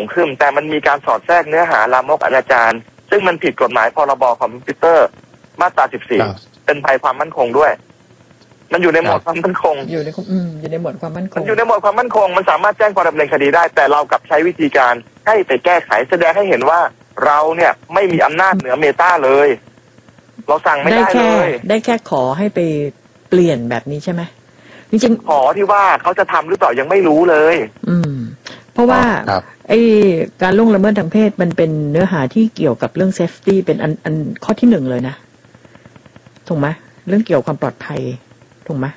งครึมแต่มันมีการสอดแทรกเนื้อหาลามกอนาจารซึ่งมันผิดกฎหมายพรบคอมพิวเตอร์มาตรา 14เป็นภัยความมั่นคงด้วยมันอยู่ในหมวดความมั่นคงอยู่ในหมวดความมั่นคงมันอยู่ในหมวดความมั่นคงมันสามารถแจ้งความดำเนินคดีได้แต่เรากลับใช้วิธีการให้ไปแก้ไขแสดงให้เห็นว่าเราเนี่ยไม่มีอำนาจเหนือเมตาเลยเราสั่งไม่ได้เลยได้แค่ขอให้ไปเปลี่ยนแบบนี้ใช่ไหมจริงๆขอที่ว่าเขาจะทำหรือเปล่ายังไม่รู้เลยเพราะว่าไอ้การล่วงละเมิดทางเพศมันเป็นเนื้อหาที่เกี่ยวกับเรื่องเซฟตี้เป็นอันข้อที่1เลยนะถูกไหมเรื่องเกี่ยวกับความปลอดภัยถูกไหม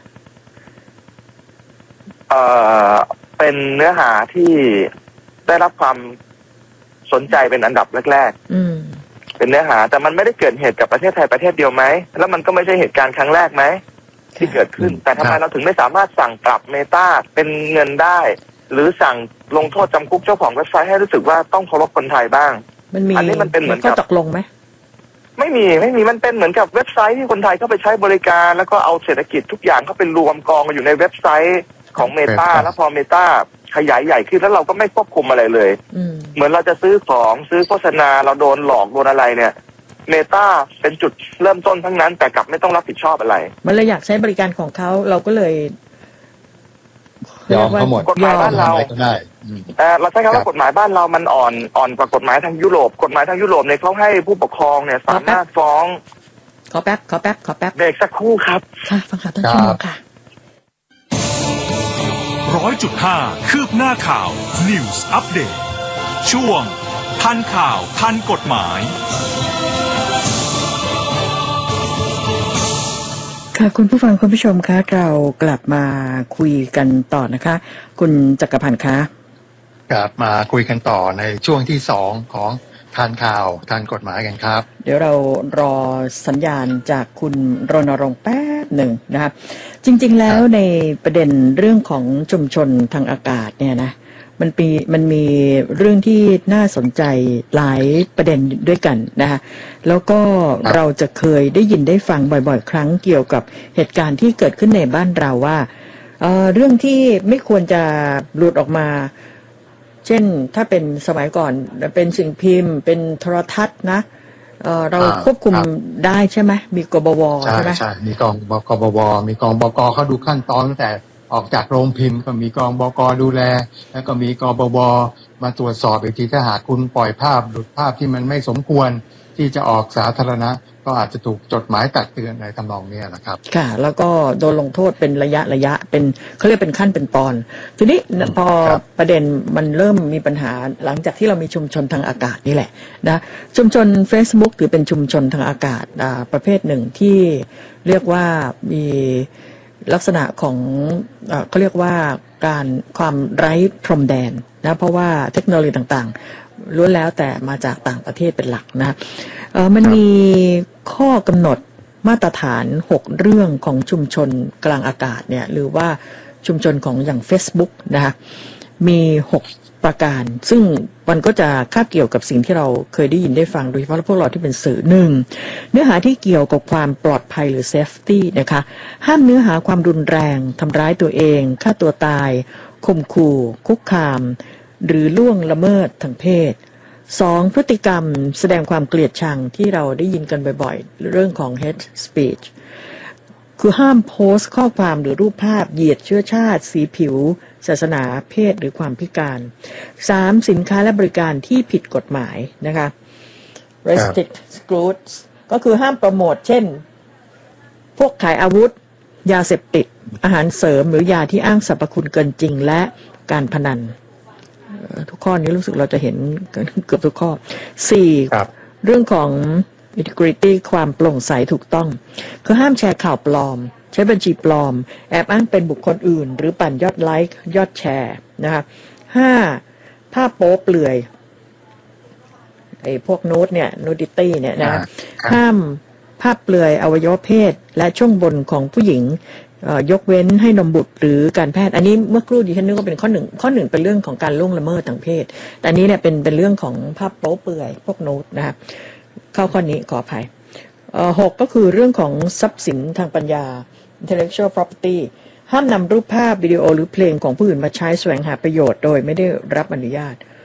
เป็นเนื้อหาที่ได้รับความสนใจเป็นอันดับแรกๆเป็นเนื้อหาแต่มันไม่ได้เกิดเหตุกับประเทศไทยประเทศเดียวไหมแล้วมันก็ไม่ใช่เหตุการณ์ครั้งแรกไหมที่เกิดขึ้นแต่ทำไมเราถึงไม่สามารถสั่งปรับเมตาเป็นเงินได้หรือสั่งลงโทษจำคุกเจ้าของเว็บไซต์ให้รู้สึกว่าต้องเคารพคนไทยบ้างอันนี้มันเป็นเหมือนกับตกลงไหมไม่มีมันเป็นเหมือนกับเว็บไซต์ที่คนไทยเข้าไปใช้บริการแล้วก็เอาเศรษฐกิจทุกอย่างเข้าไปรวมกองอยู่ในเว็บไซต์ของเมตาแล้วพอเมตาขยายใหญ่ขึ้นแล้วเราก็ไม่ควบคุมอะไรเลยเหมือนเราจะซื้อของซื้อโฆษณาเราโดนหลอกโดนอะไรเนี่ยเมตาเป็นจุดเริ่มต้นทั้งนั้นแต่กลับไม่ต้องรับผิดชอบอะไรมันเลยอยากใช้บริการของเขาเราก็เลยยอมเขาหมดกฎหมายบ้านเราเราใช้คำว่ากฎหมายบ้านเรามันอ่อนกว่ากฎหมายทางยุโรปกฎหมายทางยุโรปเนี่ยเขาให้ผู้ปกครองเนี่ยสามารถฟ้องขอแป๊บเบรกสักครู่ครับค่ะฟังข่าวต้นชั่วโมงค่ะ 100.5 คืบหน้าข่าว News Update ช่วงทันข่าวทันกฎหมายค่ะคุณผู้ฟังคุณผู้ชมคะเรากลับมาคุยกันต่อนะคะคุณจักรพันธ์คะกลับมาคุยกันต่อในช่วงที่2ของทันข่าวทันกฎหมายกันครับเดี๋ยวเรารอสัญญาณจากคุณรณรงค์แป๊บหนึ่งนะคะจริงๆแล้วในประเด็นเรื่องของชุมชนทางอากาศเนี่ยนะมันมีเรื่องที่น่าสนใจหลายประเด็นด้วยกันนะคะแล้วก็เราจะเคยได้ยินได้ฟังบ่อยๆครั้งเกี่ยวกับเหตุการณ์ที่เกิดขึ้นในบ้านเราว่าเรื่องที่ไม่ควรจะหลุดออกมาเช่นถ้าเป็นสมัยก่อนเป็นสิ่งพิมพ์เป็นโทรทัศน์นะเราควบคุมได้ใช่ไหมมีกบวใช่ไหมใช่มีกองกบวมีกองบกเขาดูขั้นตอนตั้งแต่ออกจากโรงพิมพ์ก็มีกองบกดูแลแล้วก็มีกบวมาตรวจสอบอีกทีถ้าหากคุณปล่อยภาพหลุดภาพที่มันไม่สมควรที่จะออกสาธารณะก็อาจจะถูกจดหมายตักเตือนในทำนองนี้นะครับค่ะแล้วก็โดนลงโทษเป็นระยะเป็นเขาเรียกเป็นขั้นเป็นตอนทีนี้พอประเด็นมันเริ่มมีปัญหาหลังจากที่เรามีชุมชนทางอากาศนี่แหละนะชุมชน Facebook ถือเป็นชุมชนทางอากาศประเภทหนึ่งที่เรียกว่ามีลักษณะของเขาเรียกว่าความไร้พรมแดนนะเพราะว่าเทคโนโลยีต่างๆล้วนแล้วแต่มาจากต่างประเทศเป็นหลักนะมันมีข้อกำหนดมาตรฐาน6เรื่องของชุมชนกลางอากาศเนี่ยหรือว่าชุมชนของอย่าง Facebook นะคะมี6ประการซึ่งมันก็จะคาบเกี่ยวกับสิ่งที่เราเคยได้ยินได้ฟังโดยเฉพาะพวกเราที่เป็นสื่อหนึ่งเนื้อหาที่เกี่ยวกับความปลอดภัยหรือ safety นะคะห้ามเนื้อหาความรุนแรงทำร้ายตัวเองฆ่าตัวตายข่มขู่คุกคามหรือล่วงละเมิดทางเพศ2พฤติกรรมแสดงความเกลียดชังที่เราได้ยินกันบ่อยๆเรื่องของ hate speech คือห้ามโพสต์ข้อความหรือรูปภาพเหยียดเชื้อชาติสีผิวศาสนาเพศหรือความพิการ3สินค้าและบริการที่ผิดกฎหมายนะคะ restrict goods ก็คือห้ามโปรโมทเช่นพวกขายอาวุธยาเสพติดอาหารเสริมหรือยาที่อ้างสรรพคุณเกินจริงและการพนันทุกข้อนี้รู้สึกเราจะเห็นเกือบทุกข้อ4เรื่องของ integrity ความโปร่งใสถูกต้องคือห้ามแชร์ข่าวปลอมใช้บัญชีปลอมแอบอ้างเป็นบุคคลอื่นหรือปั่นยอดไลค์ยอดแชร์นะคะ5ภาพโป๊เปลือยไอ้พวกนูดเนี่ย nudity เนี่ยนะห้ามภาพเปลือยอวัยวะเพศและช่วงบนของผู้หญิงยกเว้นให้นมบุตรหรือการแพทย์อันนี้เมื่อครู่ดิฉันนึกว่าเป็นข้อหนึ่งเป็นเรื่องของการล่วงละเมิดทางเพศแต่อันนี้เนี่ยเป็นเรื่องของภาพโป๊เปลือยพวกนูดนะคะเข้าข้อนี้ขออภัย6ก็คือเรื่องของทรัพย์สินทางปัญญา intellectual property ห้ามนำรูปภาพวิดีโอหรือเพลงของผู้อื่นมาใช้แสวงหาประโยชน์โดยไม่ได้รับอนุญาต